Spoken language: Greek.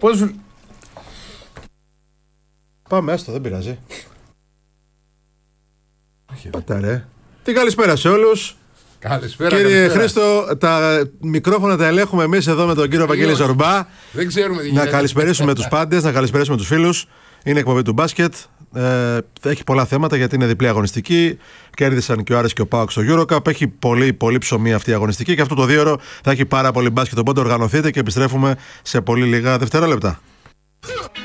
Πώς... Πάμε, άστο, δεν πειράζει. Πάτα ρε. Τι καλησπέρα σε όλους. Καλησπέρα. Κύριε Χρήστο, τα μικρόφωνα τα ελέγχουμε εμείς εδώ με τον κύριο Βαγγέλη Ζορμπά. Δεν ξέρουμε τι να καλησπερίσουμε τους πάντες, να καλησπερίσουμε τους φίλους. Είναι εκπομπή του μπάσκετ. Έχει πολλά θέματα γιατί είναι διπλή αγωνιστική. Κέρδισαν και ο Άρης και ο ΠΑΟΚ στο EuroCup. Έχει πολύ ψωμί αυτή η αγωνιστική και αυτό το 2ωρο θα έχει πάρα πολύ μπάσκετ. Οπότε οργανωθείτε και επιστρέφουμε σε πολύ λίγα δευτερόλεπτα.